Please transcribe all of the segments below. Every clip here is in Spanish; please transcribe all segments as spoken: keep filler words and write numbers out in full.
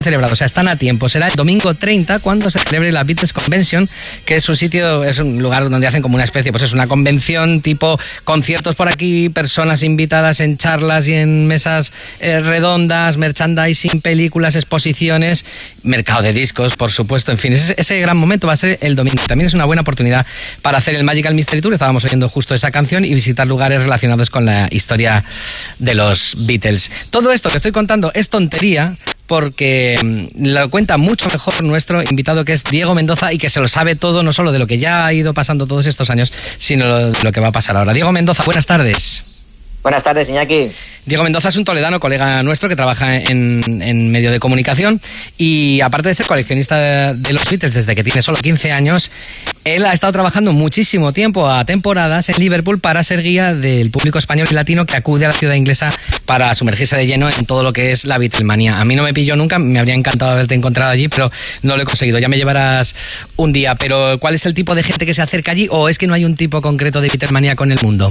celebrado, o sea, están a tiempo. Será el domingo treinta cuando se celebre la Beatles Convention, que es un sitio, es un lugar donde hacen como una especie, pues es una convención tipo conciertos por aquí, personas invitadas en charlas y en mesas eh, redondas, merchandising, películas, exposiciones, mercado de discos, por supuesto, en fin, ese, ese gran momento va a ser el domingo. También es una buena oportunidad para hacer el Magical Mystery Tour, estábamos oyendo justo esa canción, y visitar lugares relacionados con la historia de los Beatles. Todo esto que estoy contando es tontería, porque lo cuenta mucho mejor nuestro invitado, que es Diego Mendoza, y que se lo sabe todo, no solo de lo que ya ha ido pasando todos estos años, sino de lo que va a pasar ahora. Diego Mendoza, buenas tardes. Buenas tardes, Iñaki. Diego Mendoza es un toledano, colega nuestro, que trabaja en, en medio de comunicación, y aparte de ser coleccionista de, de los Beatles desde que tiene solo quince años, él ha estado trabajando muchísimo tiempo a temporadas en Liverpool para ser guía del público español y latino que acude a la ciudad inglesa para sumergirse de lleno en todo lo que es la Beatlemanía. A mí no me pilló nunca, me habría encantado haberte encontrado allí, pero no lo he conseguido. Ya me llevarás un día. Pero ¿cuál es el tipo de gente que se acerca allí, o es que no hay un tipo concreto de Beatlemanía con el mundo?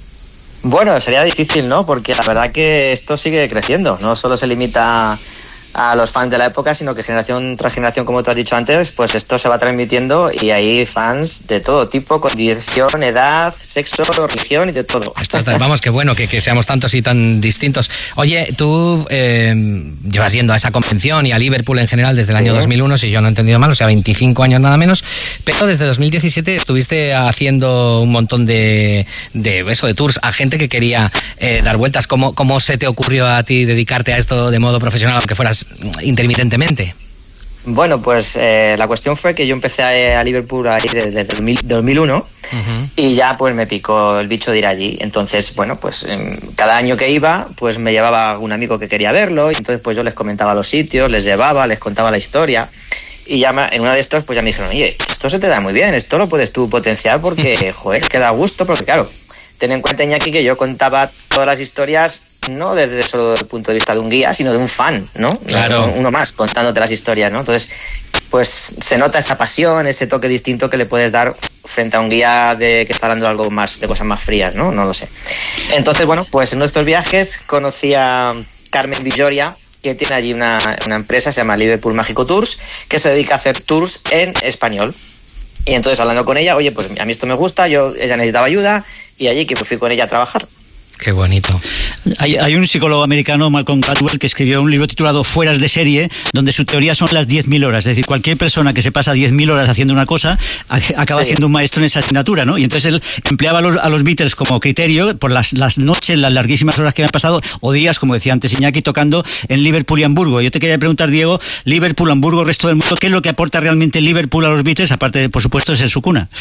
Bueno, sería difícil, ¿no? Porque la verdad que esto sigue creciendo. No solo se limita a los fans de la época, sino que generación tras generación, como tú has dicho antes, pues esto se va transmitiendo y hay fans de todo tipo, condición, edad, sexo, religión y de todo. Esto, vamos, qué bueno que, que seamos tantos y tan distintos. Oye, tú eh, llevas yendo a esa convención y a Liverpool en general desde el año sí. dos mil uno, si yo no he entendido mal, o sea, veinticinco años nada menos, pero desde dos mil diecisiete estuviste haciendo un montón de, de eso, de tours a gente que quería eh, dar vueltas. ¿Cómo, ¿Cómo se te ocurrió a ti dedicarte a esto de modo profesional, aunque fueras intermitentemente? Bueno, pues eh, la cuestión fue que yo empecé a, a Liverpool ahí desde, desde dos mil uno uh-huh. y ya pues me picó el bicho de ir allí. Entonces, bueno, pues eh, cada año que iba, pues me llevaba un amigo que quería verlo, y entonces pues yo les comentaba los sitios, les llevaba, les contaba la historia, y ya me, en uno de estos pues ya me dijeron, oye, esto se te da muy bien, esto lo puedes tú potenciar porque, joder, es que da gusto, porque claro, ten en cuenta, Iñaki, que yo contaba todas las historias no desde solo el punto de vista de un guía, sino de un fan, ¿no? Claro. Uno más, contándote las historias, ¿no? Entonces, pues se nota esa pasión, ese toque distinto que le puedes dar frente a un guía de que está hablando de algo más, de cosas más frías, ¿no? No lo sé. Entonces, bueno, pues en nuestros viajes conocí a Carmen Villoria, que tiene allí una, una empresa, se llama Liverpool Mágico Tours, que se dedica a hacer tours en español. Y entonces, hablando con ella, oye, pues a mí esto me gusta, yo ella necesitaba ayuda, y allí que me fui con ella a trabajar. Qué bonito. Hay, hay un psicólogo americano, Malcolm Gladwell, que escribió un libro titulado Fueras de serie, donde su teoría son las diez mil horas. Es decir, cualquier persona que se pasa diez mil horas haciendo una cosa acaba sí. siendo un maestro en esa asignatura, ¿no? Y entonces él empleaba a los, a los Beatles como criterio por las, las noches, las larguísimas horas que habían pasado, o días, como decía antes Iñaki, tocando en Liverpool y Hamburgo. Yo te quería preguntar, Diego, Liverpool, Hamburgo, resto del mundo, ¿qué es lo que aporta realmente Liverpool a los Beatles, aparte de, por supuesto, de ser su cuna?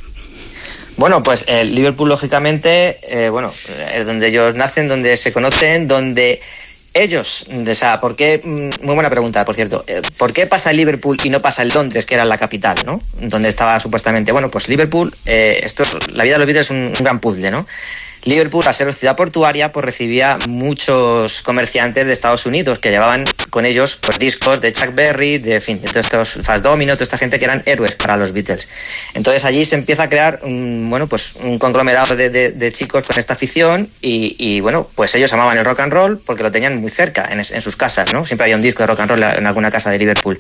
Bueno, pues el eh, Liverpool, lógicamente, eh, bueno, es donde ellos nacen, donde se conocen, donde ellos, o sea, ¿por qué? Muy buena pregunta, por cierto. ¿Por qué pasa en Liverpool y no pasa en Londres, que era la capital, ¿no? Donde estaba supuestamente. Bueno, pues Liverpool, eh, esto es, la vida de los Beatles es un, un gran puzzle, ¿no? Liverpool, al ser ciudad portuaria, pues recibía muchos comerciantes de Estados Unidos que llevaban con ellos pues discos de Chuck Berry, de en fin, de todos estos Fats Domino, toda esta gente que eran héroes para los Beatles. Entonces allí se empieza a crear un, bueno, pues un conglomerado de, de, de chicos con esta afición y, y bueno, pues ellos amaban el rock and roll porque lo tenían muy cerca en, en sus casas, ¿no? Siempre había un disco de rock and roll en alguna casa de Liverpool.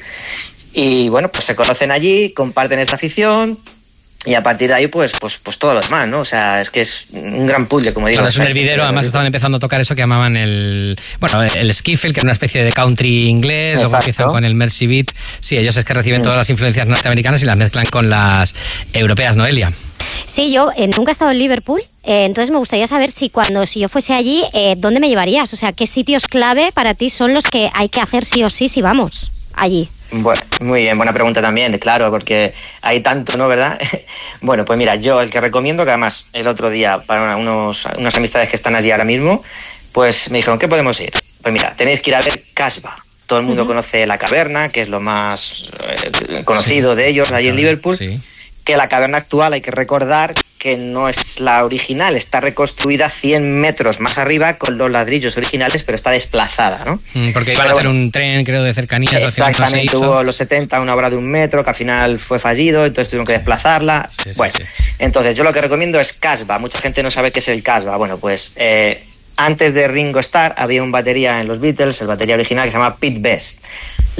Y bueno, pues se conocen allí, comparten esta afición. Y a partir de ahí, pues, pues, pues todo lo demás, ¿no? O sea, es que es un gran puzzle, como digo. Claro, es un hervidero, además estaban empezando a tocar eso que llamaban el... Bueno, el skiffle, que era una especie de country inglés, luego empiezan con el Mercy Beat. Sí, ellos es que reciben mm. todas las influencias norteamericanas y las mezclan con las europeas, Noelia. Sí, yo eh, nunca he estado en Liverpool, eh, entonces me gustaría saber si cuando si yo fuese allí, eh, ¿dónde me llevarías? O sea, ¿qué sitios clave para ti son los que hay que hacer sí o sí si vamos allí? Bueno, muy bien, buena pregunta también, claro, porque hay tanto, ¿no? ¿Verdad? Bueno, pues mira, yo el que recomiendo, que además el otro día, para unos, unas amistades que están allí ahora mismo, pues me dijeron, ¿qué podemos ir? Pues mira, tenéis que ir a ver Casbah. Todo el mundo uh-huh. conoce la caverna, que es lo más eh, conocido sí, de ellos allí en Liverpool. Sí. Que la caverna actual, hay que recordar que no es la original, está reconstruida cien metros más arriba con los ladrillos originales, pero está desplazada, ¿no? Porque iban pero a hacer bueno, un tren, creo, de cercanías. Exactamente, no hubo los setenta una obra de un metro que al final fue fallido, entonces tuvieron que desplazarla. Sí, sí, bueno, sí. Entonces yo lo que recomiendo es Casbah. Mucha gente no sabe qué es el Casbah. Bueno, pues eh, antes de Ringo Starr había un batería en los Beatles, el batería original que se llama Pete Best.